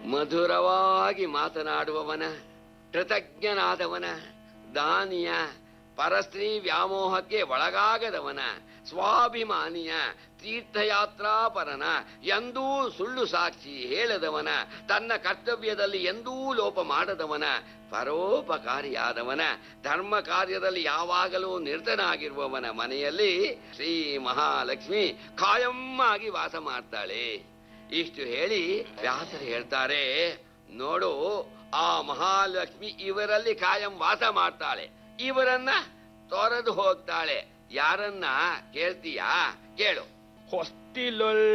ಮಧುರವಾಗಿ ಮಾತನಾಡುವವನ, ಕೃತಜ್ಞನಾದವನ, ದಾನಿಯ, ಪರಸ್ತ್ರೀ ವ್ಯಾಮೋಹಕ್ಕೆ ಒಳಗಾಗದವನ, ಸ್ವಾಭಿಮಾನಿಯ, ತೀರ್ಥಯಾತ್ರಾಪರನ, ಎಂದೂ ಸುಳ್ಳು ಸಾಕ್ಷಿ ಹೇಳದವನ, ತನ್ನ ಕರ್ತವ್ಯದಲ್ಲಿ ಎಂದೂ ಲೋಪ ಮಾಡದವನ, ಪರೋಪಕಾರಿಯಾದವನ, ಧರ್ಮ ಕಾರ್ಯದಲ್ಲಿ ಯಾವಾಗಲೂ ನಿರತನಾಗಿರುವವನ ಮನೆಯಲ್ಲಿ ಶ್ರೀ ಮಹಾಲಕ್ಷ್ಮಿ ಕಾಯಂ ಆಗಿ ವಾಸ ಮಾಡ್ತಾಳೆ. ಇಷ್ಟು ಹೇಳಿ ವ್ಯಾಸರು ಹೇಳ್ತಾರೆ, ನೋಡು, ಆ ಮಹಾಲಕ್ಷ್ಮಿ ಇವರಲ್ಲಿ ಕಾಯಂ ವಾಸ ಮಾಡ್ತಾಳೆ, ಇವರನ್ನ ತೊರೆದು ಹೋಗ್ತಾಳೆ. ಯಾರನ್ನ ಕೇಳ್ತೀಯಾ? ಕೇಳು. ಹೊಸ್ತಿಲೊಳ್